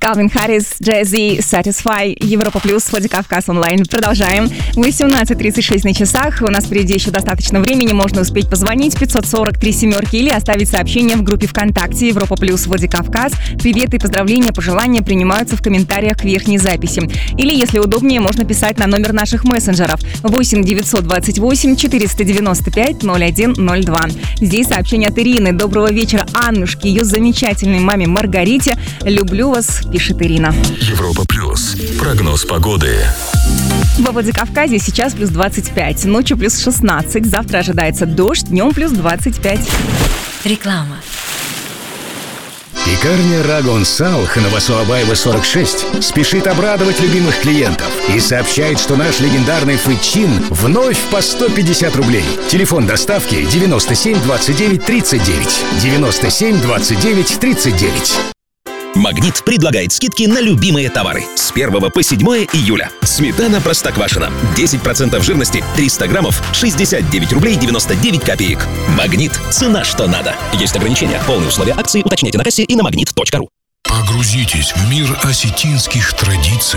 Калвин Харрис, Jay-Z, Satisfy, Европа Плюс, Владикавказ онлайн. Продолжаем. 18:36 на часах. У нас впереди еще достаточно времени. Можно успеть позвонить 540-37 или оставить сообщение в группе ВКонтакте Европа Плюс Владикавказ. Привет и поздравления, пожелания принимаются в комментариях к верхней записи. Или, если удобнее, можно писать на номер наших мессенджеров 8 928 495 0102. Здесь сообщение от Ирины. Доброго вечера, Аннушке, ее замечательной маме Маргарите. Люблю вас, пишет Ирина. Европа Плюс. Прогноз погоды. Во Владикавказе сейчас плюс 25, ночью плюс 16, завтра ожидается дождь, днем плюс 25. Реклама. Пекарня Рагон Салх на Васуабаева 46 спешит обрадовать любимых клиентов и сообщает, что наш легендарный фычин вновь по 150 рублей. Телефон доставки 97 29 39. 97 29 39. «Магнит» предлагает скидки на любимые товары с 1 по 7 июля. Сметана Простоквашино. 10% жирности, 300 граммов, 69 рублей 99 копеек. «Магнит» — цена что надо. Есть ограничения. Полные условия акции уточняйте на кассе и на magnet.ru. Погрузитесь в мир осетинских традиций.